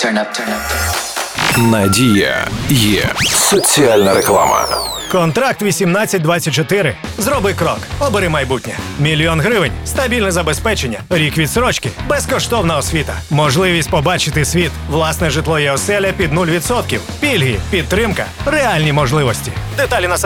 Turn up, turn up. Надія є соціальна реклама. Контракт 18-24. Зроби крок. Обери майбутнє. 1 000 000 гривень. Стабільне забезпечення. Рік відсрочки. Безкоштовна освіта. Можливість побачити світ. Власне житло і оселя під 0%. Пільги. Підтримка. Реальні можливості. Деталі на сайті.